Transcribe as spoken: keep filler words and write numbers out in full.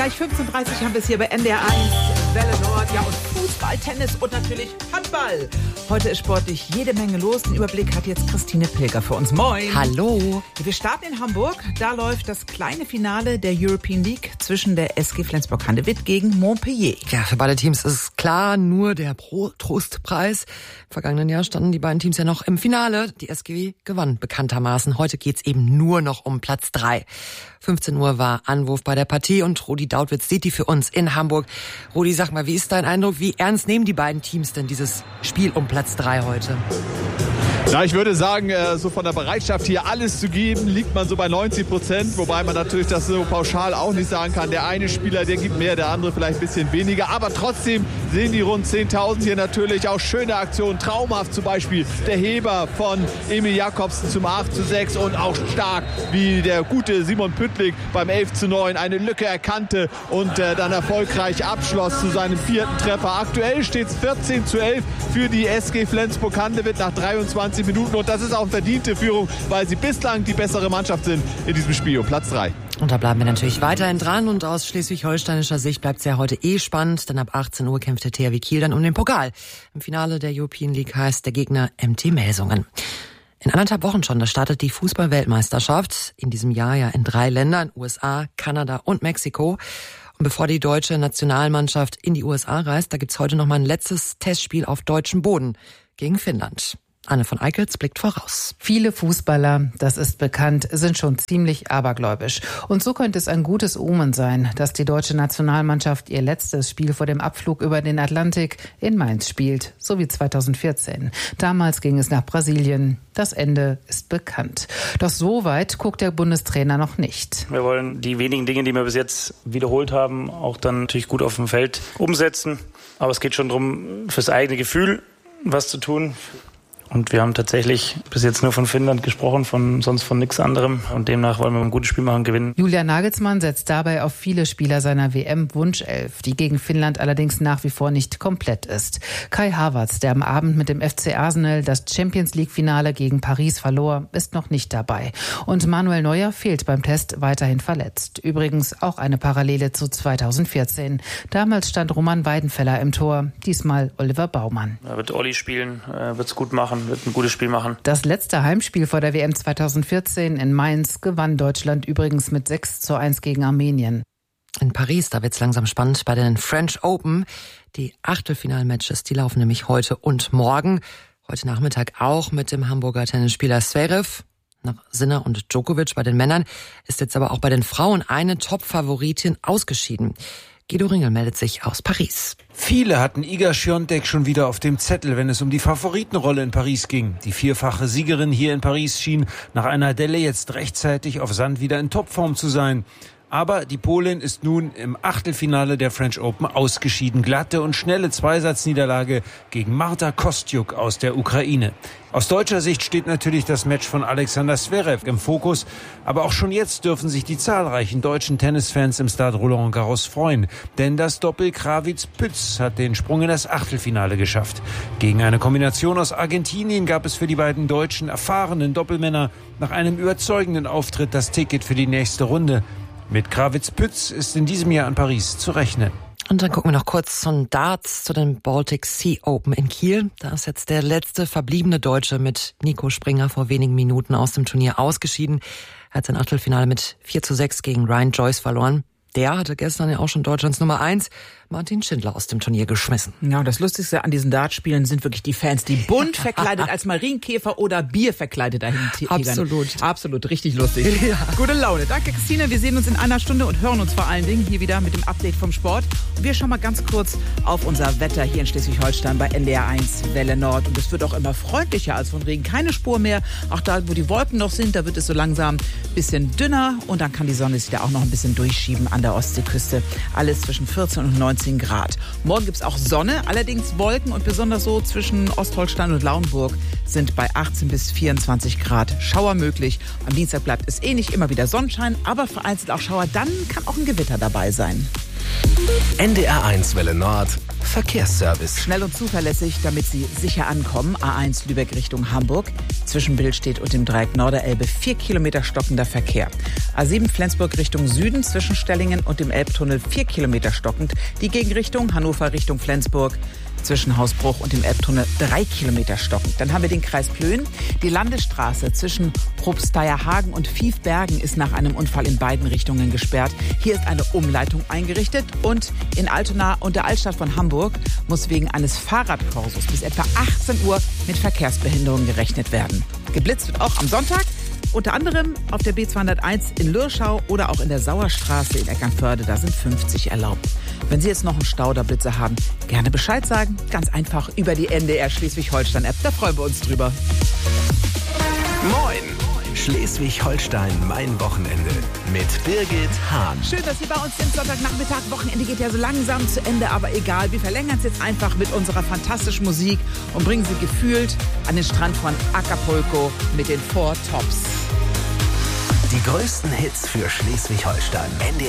Gleich fünfzehn Uhr dreißig haben wir es hier bei N D R eins, Welle Nord, ja und Fußball, Tennis und natürlich Handball. Heute ist sportlich jede Menge los. Den Überblick hat jetzt Christine Pilger für uns. Moin. Hallo. Wir starten in Hamburg. Da läuft das kleine Finale der European League zwischen der S G Flensburg-Handewitt gegen Montpellier. Ja, für beide Teams ist klar, nur der Pro- Trostpreis. Im vergangenen Jahr standen die beiden Teams ja noch im Finale. Die S G gewann bekanntermaßen. Heute geht's eben nur noch um Platz drei. fünfzehn Uhr war Anwurf bei der Partie und Rudi Dautwitz sieht die für uns in Hamburg. Rudi, sag mal, wie ist dein Eindruck? Wie ernst nehmen die beiden Teams denn dieses Spiel um Platz drei heute? Na, ich würde sagen, so von der Bereitschaft hier alles zu geben, liegt man so bei neunzig Prozent. Wobei man natürlich das so pauschal auch nicht sagen kann. Der eine Spieler, der gibt mehr, der andere vielleicht ein bisschen weniger. Aber trotzdem sehen die rund zehntausend hier natürlich auch schöne Aktionen. Traumhaft zum Beispiel der Heber von Emil Jakobsen zum acht zu sechs. Und auch stark, wie der gute Simon Püttlik beim elf zu neun eine Lücke erkannte und äh, dann erfolgreich abschloss zu seinem vierten Treffer. Aktuell steht es vierzehn zu elf für die S G Flensburg-Handewitt nach dreiundzwanzig Minuten. Und das ist auch verdiente Führung, weil sie bislang die bessere Mannschaft sind in diesem Spiel. Um Platz drei. Und da bleiben wir natürlich weiterhin dran. Und aus schleswig-holsteinischer Sicht bleibt es ja heute eh spannend, denn ab achtzehn Uhr kämpft der T H W Kiel dann um den Pokal. Im Finale der European League heißt der Gegner M T Melsungen. In anderthalb Wochen schon, da startet die Fußball-Weltmeisterschaft. In diesem Jahr ja in drei Ländern, U S A, Kanada und Mexiko. Und bevor die deutsche Nationalmannschaft in die U S A reist, da gibt's heute noch mal ein letztes Testspiel auf deutschem Boden gegen Finnland. Anne von Eickels blickt voraus. Viele Fußballer, das ist bekannt, sind schon ziemlich abergläubisch. Und so könnte es ein gutes Omen sein, dass die deutsche Nationalmannschaft ihr letztes Spiel vor dem Abflug über den Atlantik in Mainz spielt, so wie zweitausendvierzehn. Damals ging es nach Brasilien. Das Ende ist bekannt. Doch so weit guckt der Bundestrainer noch nicht. Wir wollen die wenigen Dinge, die wir bis jetzt wiederholt haben, auch dann natürlich gut auf dem Feld umsetzen. Aber es geht schon darum, fürs eigene Gefühl was zu tun. Und wir haben tatsächlich bis jetzt nur von Finnland gesprochen, von sonst von nichts anderem. Und demnach wollen wir ein gutes Spiel machen, gewinnen. Julian Nagelsmann setzt dabei auf viele Spieler seiner W M-Wunschelf, die gegen Finnland allerdings nach wie vor nicht komplett ist. Kai Havertz, der am Abend mit dem F C Arsenal das Champions-League-Finale gegen Paris verlor, ist noch nicht dabei. Und Manuel Neuer fehlt beim Test weiterhin verletzt. Übrigens auch eine Parallele zu zweitausendvierzehn. Damals stand Roman Weidenfeller im Tor, diesmal Oliver Baumann. Er wird Olli spielen, wird es gut machen. Wird ein gutes Spiel machen. Das letzte Heimspiel vor der W M zweitausendvierzehn in Mainz gewann Deutschland übrigens mit sechs zu eins gegen Armenien. In Paris, da wird's langsam spannend bei den French Open. Die Achtelfinalmatches, die laufen nämlich heute und morgen. Heute Nachmittag auch mit dem Hamburger Tennisspieler Zverev. Nach Sinner und Djokovic bei den Männern ist jetzt aber auch bei den Frauen eine Top-Favoritin ausgeschieden. Guido Ringel meldet sich aus Paris. Viele hatten Iga Świątek schon wieder auf dem Zettel, wenn es um die Favoritenrolle in Paris ging. Die vierfache Siegerin hier in Paris schien nach einer Delle jetzt rechtzeitig auf Sand wieder in Topform zu sein. Aber die Polin ist nun im Achtelfinale der French Open ausgeschieden. Glatte und schnelle Zweisatzniederlage gegen Marta Kostyuk aus der Ukraine. Aus deutscher Sicht steht natürlich das Match von Alexander Zverev im Fokus. Aber auch schon jetzt dürfen sich die zahlreichen deutschen Tennisfans im Stade Roland Garros freuen. Denn das Doppel Krawitz-Pütz hat den Sprung in das Achtelfinale geschafft. Gegen eine Kombination aus Argentinien gab es für die beiden deutschen erfahrenen Doppelmänner nach einem überzeugenden Auftritt das Ticket für die nächste Runde. Mit Krawitz-Pütz ist in diesem Jahr in Paris zu rechnen. Und dann gucken wir noch kurz zum Darts, zu den Baltic Sea Open in Kiel. Da ist jetzt der letzte verbliebene Deutsche mit Nico Springer vor wenigen Minuten aus dem Turnier ausgeschieden. Er hat sein Achtelfinale mit vier zu sechs gegen Ryan Joyce verloren. Der hatte gestern ja auch schon Deutschlands Nummer eins, Martin Schindler, aus dem Turnier geschmissen. Ja, und das Lustigste an diesen Dartspielen sind wirklich die Fans, die bunt verkleidet als Marienkäfer oder Bier verkleidet dahin tigern. Absolut. Absolut, richtig lustig. Ja. Gute Laune. Danke, Christine. Wir sehen uns in einer Stunde und hören uns vor allen Dingen hier wieder mit dem Update vom Sport. Und wir schauen mal ganz kurz auf unser Wetter hier in Schleswig-Holstein bei N D R eins Welle Nord. Und es wird auch immer freundlicher als von Regen. Keine Spur mehr. Auch da, wo die Wolken noch sind, da wird es so langsam ein bisschen dünner. Und dann kann die Sonne sich da auch noch ein bisschen durchschieben an der Ostseeküste. Alles zwischen vierzehn und neunzehn Grad. Morgen gibt's auch Sonne, allerdings Wolken und besonders so zwischen Ostholstein und Lauenburg sind bei achtzehn bis vierundzwanzig Grad Schauer möglich. Am Dienstag bleibt es eh nicht immer wieder Sonnenschein, aber vereinzelt auch Schauer. Dann kann auch ein Gewitter dabei sein. N D R eins Welle Nord. Verkehrsservice. Schnell und zuverlässig, damit Sie sicher ankommen. A eins Lübeck Richtung Hamburg. Zwischen Billstedt und dem Dreieck Norderelbe vier Kilometer stockender Verkehr. A sieben Flensburg Richtung Süden zwischen Stellingen und dem Elbtunnel vier Kilometer stockend. Die Gegenrichtung Hannover Richtung Flensburg. Zwischen Hausbruch und dem Elbtunnel drei Kilometer stockend. Dann haben wir den Kreis Plön. Die Landesstraße zwischen Probsteierhagen und Fiefbergen ist nach einem Unfall in beiden Richtungen gesperrt. Hier ist eine Umleitung eingerichtet und in Altona und der Altstadt von Hamburg muss wegen eines Fahrradkorsos bis etwa achtzehn Uhr mit Verkehrsbehinderungen gerechnet werden. Geblitzt wird auch am Sonntag. Unter anderem auf der B zweihunderteins in Lürschau oder auch in der Sauerstraße in Eckernförde. Da sind fünfzig erlaubt. Wenn Sie jetzt noch einen Stau oder Blitze haben, gerne Bescheid sagen. Ganz einfach über die N D R Schleswig-Holstein-App. Da freuen wir uns drüber. Moin! Schleswig-Holstein, mein Wochenende mit Birgit Hahn. Schön, dass Sie bei uns sind. Sonntagnachmittag, Wochenende geht ja so langsam zu Ende, aber egal. Wir verlängern es jetzt einfach mit unserer fantastischen Musik und bringen Sie gefühlt an den Strand von Acapulco mit den Four Tops. Die größten Hits für Schleswig-Holstein. N D